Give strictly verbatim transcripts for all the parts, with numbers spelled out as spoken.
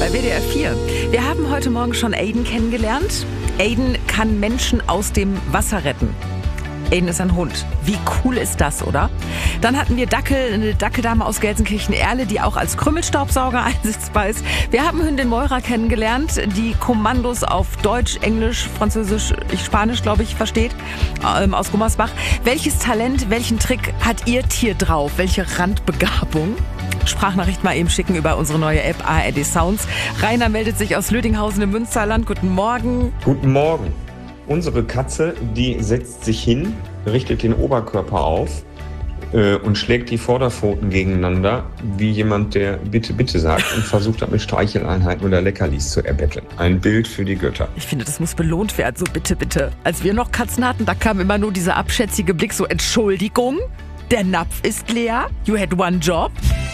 bei W D R vier. Wir haben heute Morgen schon Aiden kennengelernt. Aiden kann Menschen aus dem Wasser retten. Aiden ist ein Hund. Wie cool ist das, oder? Dann hatten wir Dackel, eine Dackeldame aus Gelsenkirchen-Erle, die auch als Krümmelstaubsauger einsetzbar ist. Wir haben Hündin Moira kennengelernt, die Kommandos auf Deutsch, Englisch, Französisch, Spanisch, glaube ich, versteht, ähm, aus Gummersbach. Welches Talent, welchen Trick hat Ihr Tier drauf? Welche Randbegabung? Sprachnachricht mal eben schicken über unsere neue App A R D Sounds. Rainer meldet sich aus Lüdinghausen im Münsterland. Guten Morgen. Guten Morgen. Unsere Katze, die setzt sich hin, richtet den Oberkörper auf äh, und schlägt die Vorderpfoten gegeneinander, wie jemand, der Bitte, Bitte sagt und versucht damit Streicheleinheiten oder Leckerlis zu erbetteln. Ein Bild für die Götter. Ich finde, das muss belohnt werden, so bitte, bitte. Als wir noch Katzen hatten, da kam immer nur dieser abschätzige Blick, so Entschuldigung, der Napf ist leer, you had one job.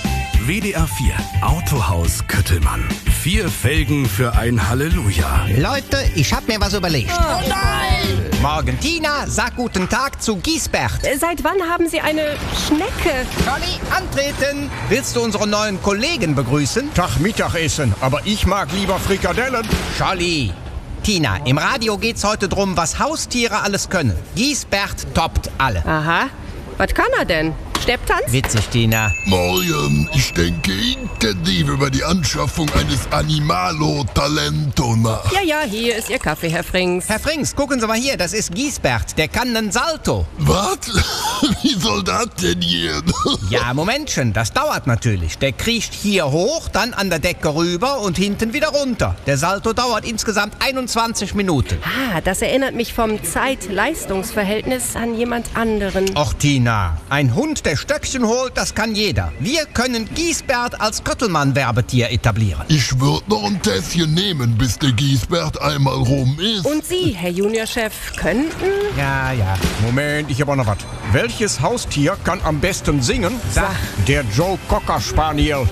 W D R vier Autohaus Köttelmann. Vier Felgen für ein Halleluja. Leute, ich hab mir was überlegt. Oh nein! Morgen Tina, sag guten Tag zu Giesbert. Seit wann haben Sie eine Schnecke? Conny, antreten. Willst du unsere neuen Kollegen begrüßen? Tag Mittagessen, aber ich mag lieber Frikadellen. Scholli. Tina, im Radio geht's heute drum, was Haustiere alles können. Giesbert toppt alle. Aha. Was kann er denn? Stepptanz? Witzig, Tina. Morgen, ich denke intensiv über die Anschaffung eines Animalo-Talento nach. Ja, ja, hier ist Ihr Kaffee, Herr Frings. Herr Frings, gucken Sie mal hier, das ist Giesbert, der kann einen Salto. Was? Wie soll das denn gehen? Ja, Momentchen, das dauert natürlich. Der kriecht hier hoch, dann an der Decke rüber und hinten wieder runter. Der Salto dauert insgesamt einundzwanzig Minuten. Ah, das erinnert mich vom Zeit-Leistungs-Verhältnis an jemand anderen. Och, Tina, ein Hund, der Stöckchen holt, das kann jeder. Wir können Giesbert als Köttelmann-Werbetier etablieren. Ich würde noch ein Tässchen nehmen, bis der Giesbert einmal rum ist. Und Sie, Herr Juniorchef, könnten? Ja, ja. Moment, ich hab auch noch was. Welches Haustier kann am besten singen? Sag. Der Joe Cocker Spaniel.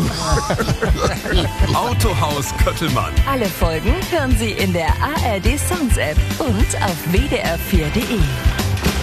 Autohaus Köttelmann. Alle Folgen hören Sie in der A R D Sounds App und auf W D R vier Punkt D E.